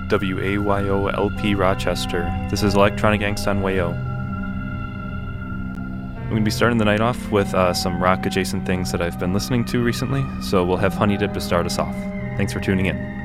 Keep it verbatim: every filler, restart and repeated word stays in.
W A Y O L P Rochester. This is Electronic Angst on Wayo. I'm going to be starting the night off with uh, some rock-adjacent things that I've been listening to recently, so we'll have Honey Dip to start us off. Thanks for tuning in.